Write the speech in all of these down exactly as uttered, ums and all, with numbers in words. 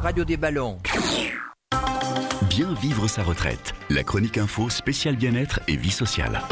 Radio des Ballons. Bien vivre sa retraite. La chronique info spéciale bien-être et vie sociale.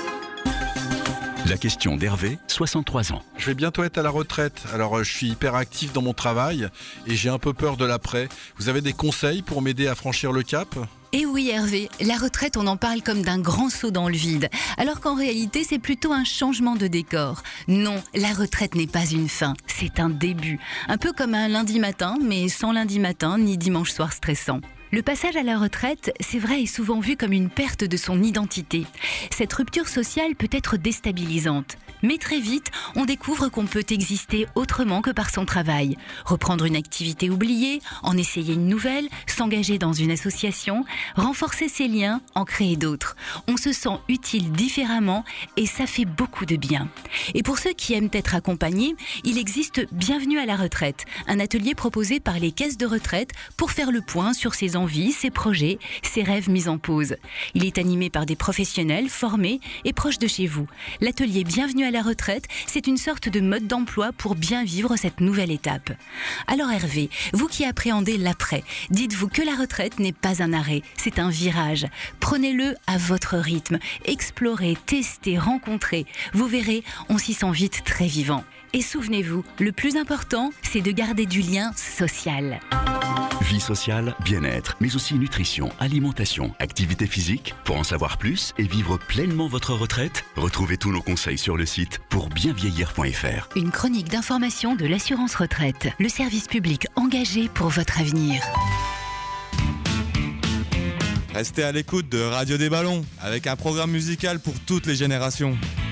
La question d'Hervé, soixante-trois ans. Je vais bientôt être à la retraite, alors je suis hyper actif dans mon travail et j'ai un peu peur de l'après. Vous avez des conseils pour m'aider à franchir le cap ? Et oui Hervé, la retraite on en parle comme d'un grand saut dans le vide, alors qu'en réalité c'est plutôt un changement de décor. Non, la retraite n'est pas une fin, c'est un début. Un peu comme un lundi matin, mais sans lundi matin ni dimanche soir stressant. Le passage à la retraite, c'est vrai, est souvent vu comme une perte de son identité. Cette rupture sociale peut être déstabilisante. Mais très vite, on découvre qu'on peut exister autrement que par son travail. Reprendre une activité oubliée, en essayer une nouvelle, s'engager dans une association, renforcer ses liens, en créer d'autres. On se sent utile différemment et ça fait beaucoup de bien. Et pour ceux qui aiment être accompagnés, il existe Bienvenue à la retraite, un atelier proposé par les caisses de retraite pour faire le point sur ses envies, ses projets, ses rêves mis en pause. Il est animé par des professionnels formés et proches de chez vous. L'atelier Bienvenue à la retraite, c'est une sorte de mode d'emploi pour bien vivre cette nouvelle étape. Alors Hervé, vous qui appréhendez l'après, dites-vous que la retraite n'est pas un arrêt, c'est un virage. Prenez-le à votre rythme, explorez, testez, rencontrez. Vous verrez, on s'y sent vite très vivant. Et souvenez-vous, le plus important, c'est de garder du lien social. Vie sociale, bien-être, mais aussi nutrition, alimentation, activité physique. Pour en savoir plus et vivre pleinement votre retraite, retrouvez tous nos conseils sur le site pour bien vieillir point f r. Une chronique d'information de l'assurance retraite. Le service public engagé pour votre avenir. Restez à l'écoute de Radio des Ballons avec un programme musical pour toutes les générations.